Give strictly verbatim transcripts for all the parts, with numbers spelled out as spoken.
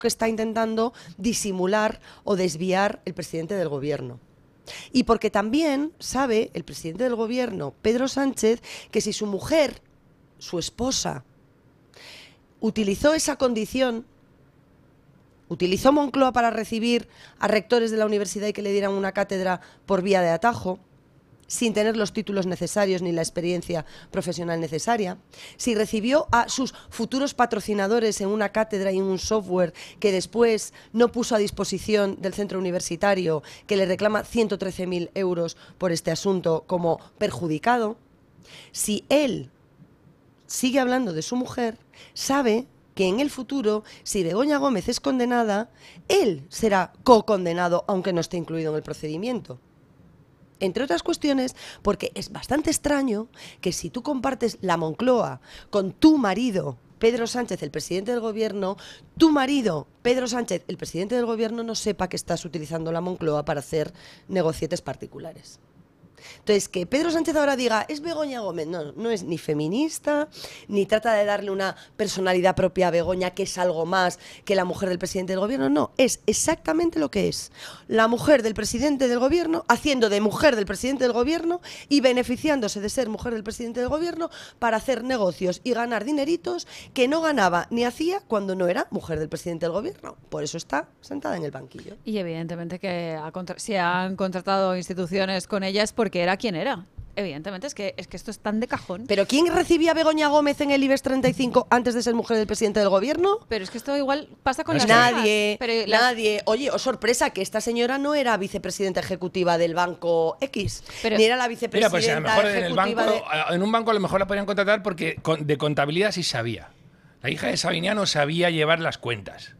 que está intentando disimular o desviar el presidente del gobierno. Y porque también sabe el presidente del gobierno, Pedro Sánchez, que si su mujer, su esposa, utilizó esa condición, utilizó Moncloa para recibir a rectores de la universidad y que le dieran una cátedra por vía de atajo, sin tener los títulos necesarios ni la experiencia profesional necesaria, si recibió a sus futuros patrocinadores en una cátedra y en un software que después no puso a disposición del centro universitario, que le reclama ciento trece mil euros por este asunto como perjudicado, si él sigue hablando de su mujer, sabe que en el futuro, si Begoña Gómez es condenada, él será co-condenado, aunque no esté incluido en el procedimiento. Entre otras cuestiones, porque es bastante extraño que si tú compartes la Moncloa con tu marido, Pedro Sánchez, el presidente del gobierno, tu marido, Pedro Sánchez, el presidente del gobierno, no sepa que estás utilizando la Moncloa para hacer negocietes particulares. Entonces, que Pedro Sánchez ahora diga, es Begoña Gómez, no, no es ni feminista, ni trata de darle una personalidad propia a Begoña, que es algo más que la mujer del presidente del gobierno, no, es exactamente lo que es. La mujer del presidente del gobierno, haciendo de mujer del presidente del gobierno y beneficiándose de ser mujer del presidente del gobierno para hacer negocios y ganar dineritos que no ganaba ni hacía cuando no era mujer del presidente del gobierno. Por eso está sentada en el banquillo. Y evidentemente que ha contra- si han contratado instituciones con ella es porque era quien era. Evidentemente, es que, es que esto es tan de cajón. ¿Pero quién recibía a Begoña Gómez en el IBEX treinta y cinco antes de ser mujer del presidente del gobierno? Pero es que esto igual pasa con Pues las nadie, hijas. Pero las- nadie. Oye, oh sorpresa, que esta señora no era vicepresidenta ejecutiva del banco X, Pero- ni era la Mira, vicepresidenta pues a lo mejor en el ejecutiva banco, de... en un banco a lo mejor la podrían contratar porque con- de contabilidad sí sabía. La hija de Sabiniano sabía llevar las cuentas.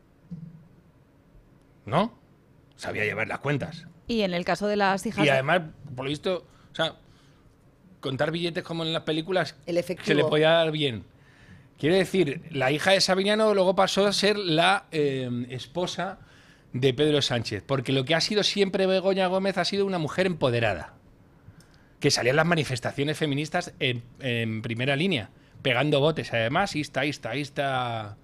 ¿No? Sabía llevar las cuentas. Y en el caso de las hijas... Y de- además, por lo visto, o sea, contar billetes como en las películas El efectivo. se le podía dar bien. Quiere decir, la hija de Sabiniano luego pasó a ser la eh, esposa de Pedro Sánchez, porque lo que ha sido siempre Begoña Gómez ha sido una mujer empoderada, que salía en las manifestaciones feministas en, en primera línea, pegando botes, además, ista, ista, ista,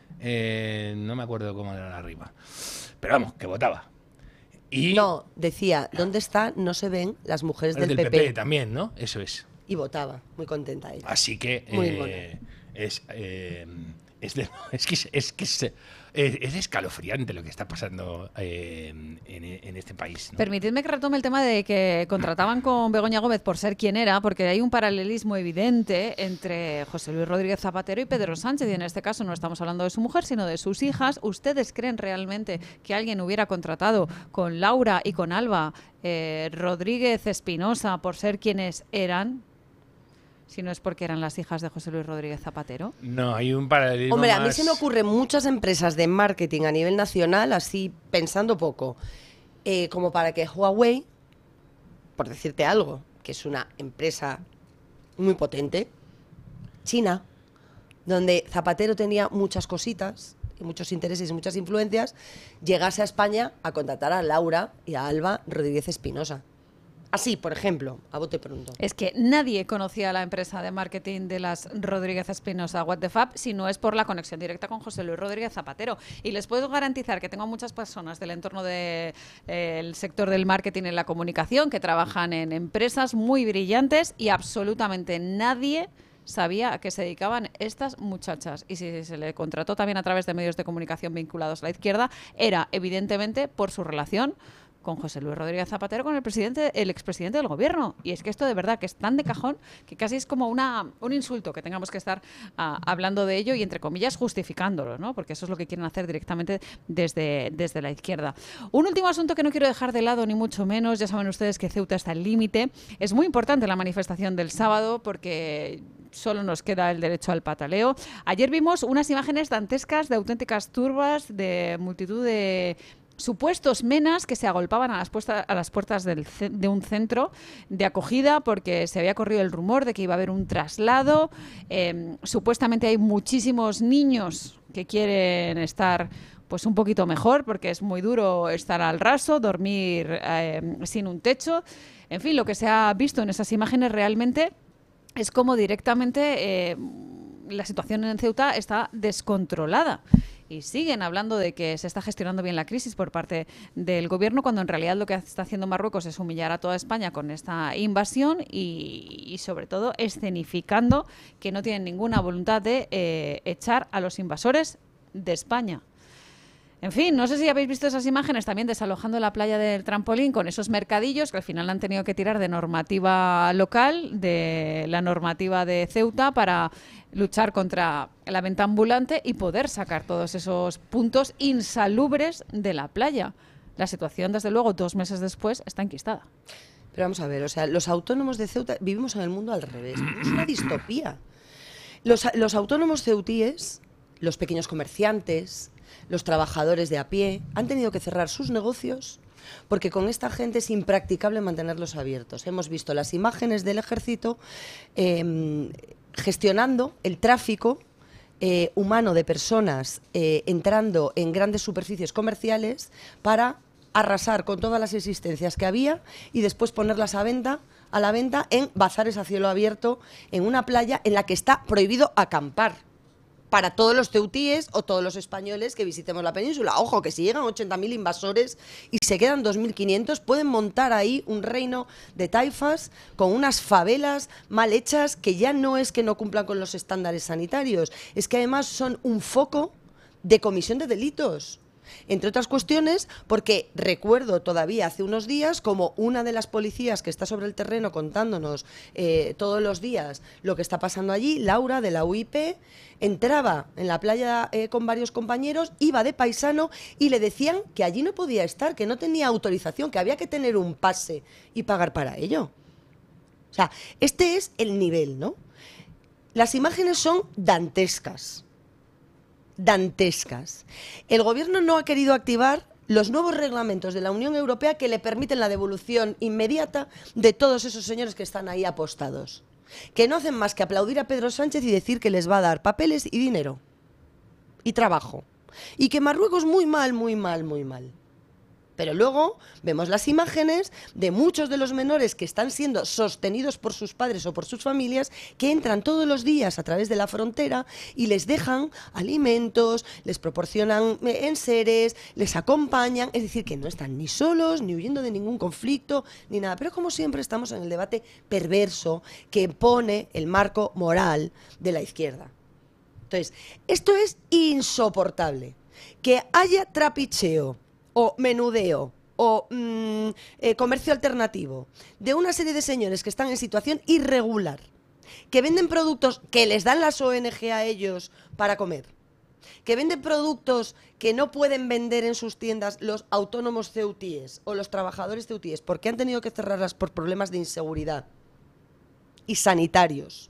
eh, no me acuerdo cómo era la rima, pero vamos, que votaba. Y No, decía, ¿dónde está? No se ven las mujeres del, del P P. P P también, ¿no? Eso es. Y votaba, muy contenta ella. Así que Muy eh, es, eh, es, de- es que, es, es que es, eh, es escalofriante lo que está pasando eh, en, en este país, ¿no? Permitidme que retome el tema de que contrataban con Begoña Gómez por ser quien era, porque hay un paralelismo evidente entre José Luis Rodríguez Zapatero y Pedro Sánchez, y en este caso no estamos hablando de su mujer, sino de sus hijas. ¿Ustedes creen realmente que alguien hubiera contratado con Laura y con Alba eh, Rodríguez Espinosa por ser quienes eran? Si no es porque eran las hijas de José Luis Rodríguez Zapatero. No, hay un paralelismo Hombre, a mí más- se me ocurren muchas empresas de marketing a nivel nacional, así pensando poco, eh, como para que Huawei, por decirte algo, que es una empresa muy potente, China, donde Zapatero tenía muchas cositas, y muchos intereses y muchas influencias, llegase a España a contratar a Laura y a Alba Rodríguez Espinosa. Así, por ejemplo, a bote pronto. Es que nadie conocía la empresa de marketing de las Rodríguez Espinosa, What the Fab, si no es por la conexión directa con José Luis Rodríguez Zapatero. Y les puedo garantizar que tengo muchas personas del entorno del sector del marketing en la comunicación que trabajan en empresas muy brillantes y absolutamente nadie sabía a qué se dedicaban estas muchachas. Y si se le contrató también a través de medios de comunicación vinculados a la izquierda, era evidentemente por su relación con José Luis Rodríguez Zapatero, con el presidente, el expresidente del gobierno. Y es que esto de verdad que es tan de cajón que casi es como una, un insulto que tengamos que estar uh, hablando de ello y, entre comillas, justificándolo, ¿no? Porque eso es lo que quieren hacer directamente desde, desde la izquierda. Un último asunto que no quiero dejar de lado, ni mucho menos. Ya saben ustedes que Ceuta está al límite. Es muy importante la manifestación del sábado porque solo nos queda el derecho al pataleo. Ayer vimos unas imágenes dantescas de auténticas turbas, de multitud de supuestos menas que se agolpaban a las, puesta, a las puertas del, de un centro de acogida porque se había corrido el rumor de que iba a haber un traslado. Eh, supuestamente hay muchísimos niños que quieren estar pues un poquito mejor porque es muy duro estar al raso, dormir eh, sin un techo. En fin, lo que se ha visto en esas imágenes realmente es como directamente... Eh, la situación en Ceuta está descontrolada. Y siguen hablando de que se está gestionando bien la crisis por parte del gobierno, cuando en realidad lo que está haciendo Marruecos es humillar a toda España con esta invasión y, y sobre todo escenificando que no tienen ninguna voluntad de eh, echar a los invasores de España. En fin, no sé si habéis visto esas imágenes también desalojando la playa del Trampolín con esos mercadillos que al final han tenido que tirar de normativa local, de la normativa de Ceuta, para luchar contra la venta ambulante y poder sacar todos esos puntos insalubres de la playa. La situación, desde luego, dos meses después, está enquistada. Pero vamos a ver, o sea, los autónomos de Ceuta vivimos en el mundo al revés. Es una distopía. Los, los autónomos ceutíes, los pequeños comerciantes, los trabajadores de a pie, han tenido que cerrar sus negocios porque con esta gente es impracticable mantenerlos abiertos. Hemos visto las imágenes del ejército eh, gestionando el tráfico eh, humano de personas eh, entrando en grandes superficies comerciales para arrasar con todas las existencias que había y después ponerlas a venta, a la venta en bazares a cielo abierto en una playa en la que está prohibido acampar para todos los ceutíes o todos los españoles que visitemos la península. Ojo, que si llegan ochenta mil invasores y se quedan dos mil quinientos, pueden montar ahí un reino de taifas con unas favelas mal hechas que ya no es que no cumplan con los estándares sanitarios, es que además son un foco de comisión de delitos. Entre otras cuestiones, porque recuerdo todavía hace unos días como una de las policías que está sobre el terreno contándonos eh, todos los días lo que está pasando allí, Laura de la U I P, entraba en la playa eh, con varios compañeros, iba de paisano y le decían que allí no podía estar, que no tenía autorización, que había que tener un pase y pagar para ello. O sea, este es el nivel, ¿no? Las imágenes son dantescas. dantescas. El gobierno no ha querido activar los nuevos reglamentos de la Unión Europea que le permiten la devolución inmediata de todos esos señores que están ahí apostados, que no hacen más que aplaudir a Pedro Sánchez y decir que les va a dar papeles y dinero y trabajo, y que Marruecos muy mal, muy mal, muy mal. Pero luego vemos las imágenes de muchos de los menores que están siendo sostenidos por sus padres o por sus familias, que entran todos los días a través de la frontera y les dejan alimentos, les proporcionan enseres, les acompañan, es decir, que no están ni solos, ni huyendo de ningún conflicto, ni nada. Pero como siempre estamos en el debate perverso que pone el marco moral de la izquierda. Entonces, esto es insoportable. Que haya trapicheo o menudeo, o mmm, eh, comercio alternativo, de una serie de señores que están en situación irregular, que venden productos que les dan las O N G a ellos para comer, que venden productos que no pueden vender en sus tiendas los autónomos ceutíes o los trabajadores ceutíes porque han tenido que cerrarlas por problemas de inseguridad y sanitarios,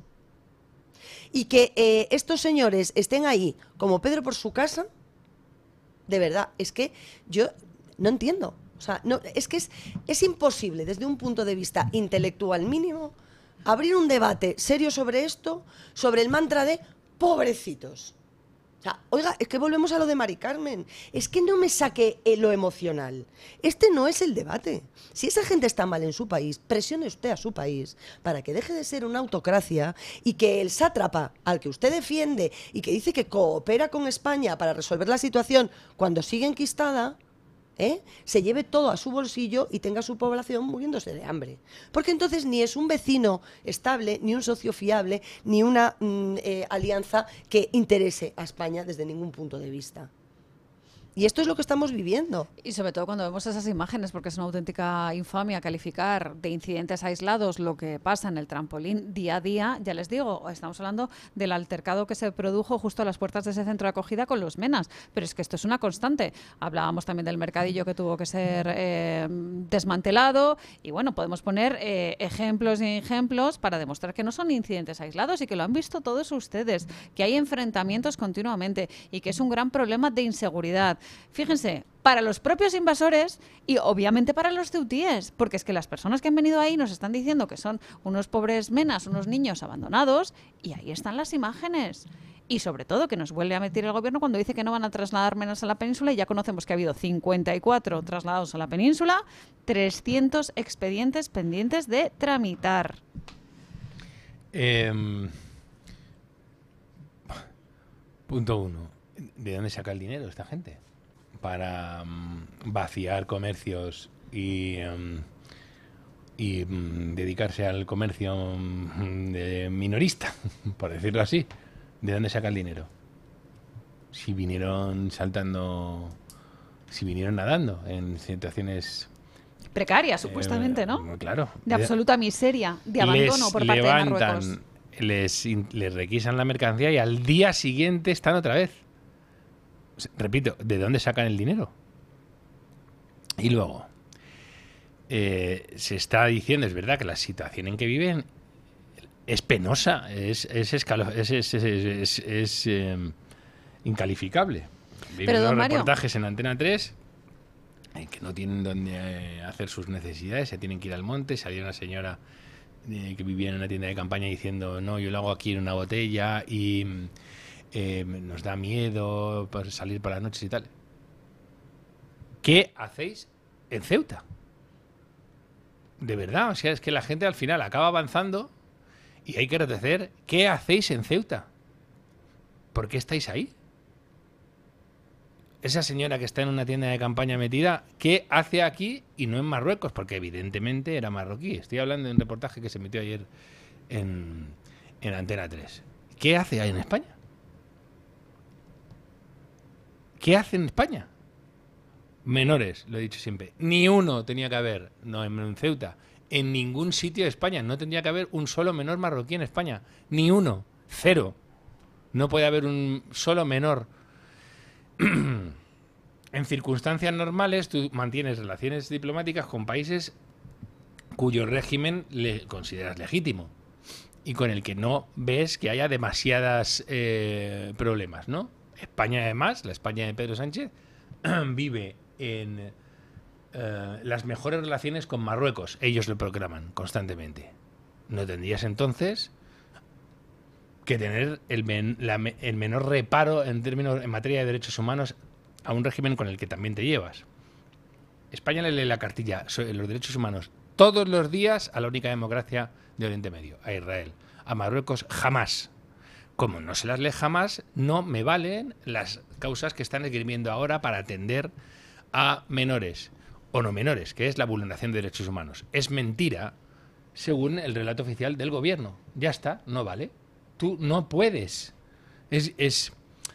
y que eh, estos señores estén ahí como Pedro por su casa. De verdad, es que yo no entiendo. O sea, no, es que es, es imposible, desde un punto de vista intelectual mínimo, abrir un debate serio sobre esto, sobre el mantra de pobrecitos. O sea, oiga, es que volvemos a lo de Mari Carmen. Es que no me saque lo emocional. Este no es el debate. Si esa gente está mal en su país, presione usted a su país para que deje de ser una autocracia y que el sátrapa al que usted defiende y que dice que coopera con España para resolver la situación cuando sigue enquistada, ¿eh?, se lleve todo a su bolsillo y tenga su población muriéndose de hambre. Porque entonces ni es un vecino estable, ni un socio fiable, ni una mm, eh, alianza que interese a España desde ningún punto de vista. Y esto es lo que estamos viviendo. Y sobre todo cuando vemos esas imágenes, porque es una auténtica infamia calificar de incidentes aislados lo que pasa en el Trampolín día a día. Ya les digo, estamos hablando del altercado que se produjo justo a las puertas de ese centro de acogida con los menas. Pero es que esto es una constante. Hablábamos también del mercadillo que tuvo que ser eh, desmantelado. Y bueno, podemos poner eh, ejemplos y ejemplos para demostrar que no son incidentes aislados y que lo han visto todos ustedes, que hay enfrentamientos continuamente y que es un gran problema de inseguridad. Fíjense, para los propios invasores y obviamente para los ceutíes, porque es que las personas que han venido ahí nos están diciendo que son unos pobres menas, unos niños abandonados, y ahí están las imágenes. Y sobre todo que nos vuelve a meter el gobierno cuando dice que no van a trasladar menas a la península, y ya conocemos que ha habido cincuenta y cuatro trasladados a la península, trescientos expedientes pendientes de tramitar. Eh... Punto uno. ¿De dónde saca el dinero esta gente? Para um, vaciar comercios y, um, y um, dedicarse al comercio um, de minorista, por decirlo así. ¿De dónde saca el dinero? Si vinieron saltando, si vinieron nadando en situaciones precarias, supuestamente, eh, ¿no? Claro. De absoluta miseria, de abandono les por parte levantan, de Marruecos. Les, les requisan la mercancía y al día siguiente están otra vez. Repito, ¿de dónde sacan el dinero? Y luego, eh, se está diciendo, es verdad, que la situación en que viven es penosa, es, es, escalo, es, es, es, es, es eh, incalificable. Viven Pero, los don Mario, reportajes en Antena tres eh, que no tienen donde eh, hacer sus necesidades, se tienen que ir al monte. Salió una señora eh, que vivía en una tienda de campaña diciendo, no, yo lo hago aquí en una botella y eh, nos da miedo por salir por las noches y tal. ¿Qué hacéis en Ceuta? De verdad, o sea, es que la gente al final acaba avanzando y hay que retecer. ¿Qué hacéis en Ceuta? ¿Por qué estáis ahí? Esa señora que está en una tienda de campaña metida, ¿qué hace aquí y no en Marruecos? Porque evidentemente era marroquí. Estoy hablando de un reportaje que se emitió ayer en, en Antena tres. ¿Qué hace ahí en España? ¿Qué hace en España? Menores, lo he dicho siempre. Ni uno tenía que haber, no en Ceuta, en ningún sitio de España. No tendría que haber un solo menor marroquí en España. Ni uno. Cero. No puede haber un solo menor. En circunstancias normales, tú mantienes relaciones diplomáticas con países cuyo régimen le consideras legítimo y con el que no ves que haya demasiadas eh, problemas, ¿no? España, además, la España de Pedro Sánchez, vive en eh, las mejores relaciones con Marruecos. Ellos lo proclaman constantemente. ¿No tendrías entonces que tener el, men, la, el menor reparo en términos en materia de derechos humanos a un régimen con el que también te llevas? España le lee la cartilla sobre los derechos humanos todos los días a la única democracia de Oriente Medio, a Israel. A Marruecos jamás. Como no se las lee jamás, no me valen las causas que están esgrimiendo ahora para atender a menores o no menores, que es la vulneración de derechos humanos. Es mentira, según el relato oficial del gobierno. Ya está, no vale. Tú no puedes. Es, es,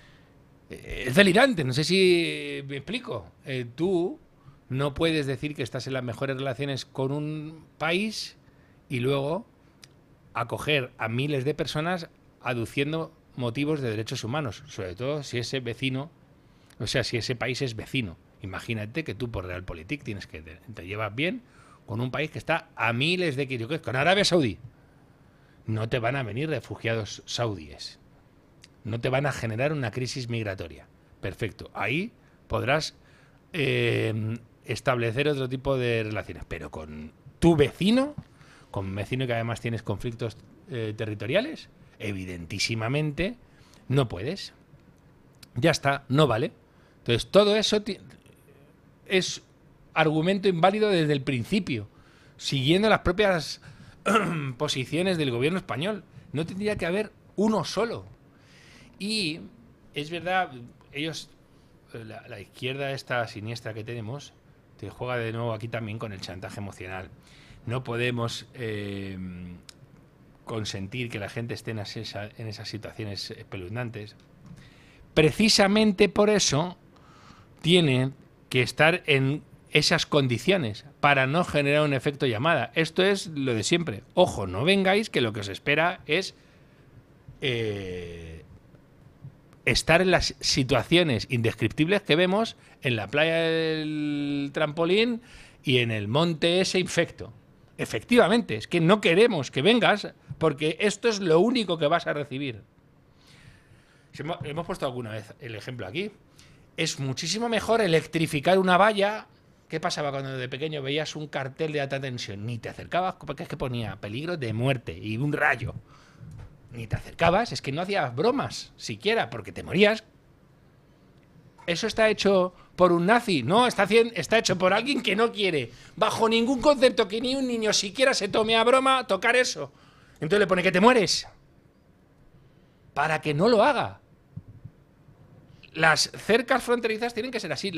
es delirante, no sé si me explico. Eh, tú no puedes decir que estás en las mejores relaciones con un país y luego acoger a miles de personas aduciendo motivos de derechos humanos, sobre todo si ese vecino, o sea, si ese país es vecino. Imagínate que tú por Realpolitik tienes que te, te llevas bien con un país que está a miles de kilómetros, con Arabia Saudí. No te van a venir refugiados saudíes. No te van a generar una crisis migratoria. Perfecto. Ahí podrás eh, establecer otro tipo de relaciones. Pero con tu vecino, con un vecino que además tienes conflictos eh, territoriales, evidentísimamente no puedes. Ya está, no vale. Entonces todo eso es argumento inválido desde el principio, siguiendo las propias posiciones del gobierno español. No tendría que haber uno solo. Y es verdad, ellos, la, la izquierda esta siniestra que tenemos, te juega de nuevo aquí también con el chantaje emocional. No podemos eh, consentir que la gente esté en, esa, en esas situaciones espeluznantes. Precisamente por eso tienen que estar en esas condiciones para no generar un efecto llamada. Esto es lo de siempre. Ojo, no vengáis, que lo que os espera es eh, estar en las situaciones indescriptibles que vemos en la playa del Trampolín y en el monte ese infecto. Efectivamente, es que no queremos que vengas porque esto es lo único que vas a recibir. Hemos, hemos puesto alguna vez el ejemplo aquí. Es muchísimo mejor electrificar una valla. ¿Qué pasaba cuando de pequeño veías un cartel de alta tensión? Ni te acercabas porque es que ponía peligro de muerte y un rayo. Ni te acercabas, es que no hacías bromas siquiera porque te morías. ¿Eso está hecho por un nazi? No, está, está hecho por alguien que no quiere, bajo ningún concepto, que ni un niño siquiera se tome a broma tocar eso. Entonces le pone que te mueres. Para que no lo haga. las cercas fronterizas tienen que ser así.